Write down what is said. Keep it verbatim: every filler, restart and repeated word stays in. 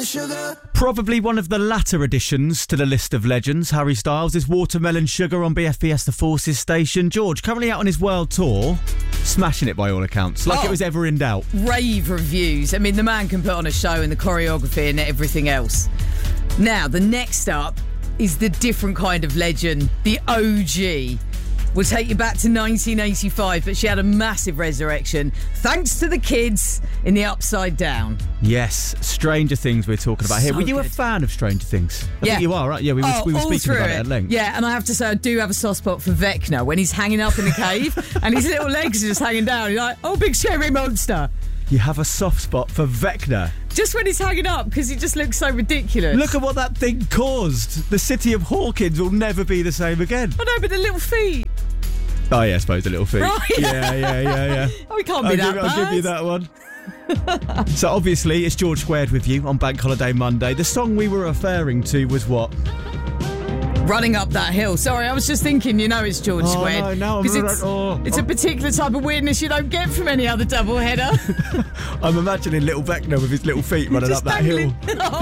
Sugar. Probably one of the latter additions to the list of legends, Harry Styles, is Watermelon Sugar on B F B S The Forces station. George, currently out on his world tour, smashing it by all accounts, like Oh. it was ever in doubt. Rave reviews. I mean, the man can put on a show and the choreography and everything else. Now, the next up is the different kind of legend, the O G. We'll take you back to nineteen eighty-five, but she had a massive resurrection thanks to the kids in the Upside Down. Yes, Stranger Things we're talking about here. So Were you a good. fan of Stranger Things? I Yeah. think you are, right? Yeah, we were, Oh, we were all speaking through about it at length. Yeah, and I have to say, I do have a soft spot for Vecna when he's hanging up in the cave and his little legs are just hanging down. You're like, oh, big scary monster. You have a soft spot for Vecna. Just when he's hanging up, because he just looks so ridiculous. Look at what that thing caused. The city of Hawkins will never be the same again. I know, but the little feet. Oh, yeah, I suppose a little feet. Right. Yeah, yeah, yeah, yeah. Oh, he can't I'll be give, that I'll bad. give you that one. So obviously it's George Squared with you on Bank Holiday Monday. The song we were referring to was what? Running up that hill. Sorry, I was just thinking, you know, it's George Oh, Squared. no, no, I'm 'Cause right- it's, oh, it's a I'm- particular type of weirdness you don't get from any other doubleheader. I'm imagining little Vecna with his little feet running Just up that hill. dangling.